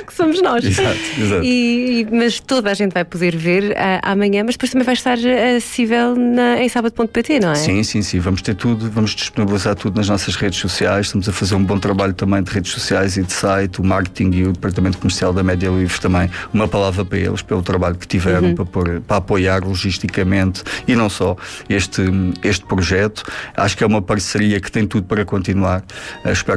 que somos nós. Exato. Mas toda a gente vai poder ver amanhã, mas depois também vai estar acessível em sábado.pt, não é? Sim, vamos ter tudo, vamos disponibilizar tudo nas nossas redes sociais. Estamos a fazer um bom trabalho também de redes sociais e de site, o marketing e o departamento comercial da Média Livre também. Uma palavra para eles, pelo trabalho que tiveram para apoiar logisticamente e não só este projeto. Acho que é uma parceria que tem tudo para continuar. Espero